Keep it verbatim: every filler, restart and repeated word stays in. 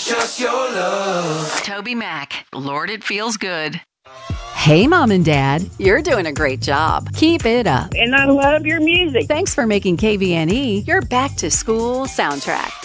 just your love. Toby Mac, Lord, it feels good. Hey, Mom and Dad, you're doing a great job. Keep it up. And I love your music. Thanks for making K V N E your back to school soundtrack.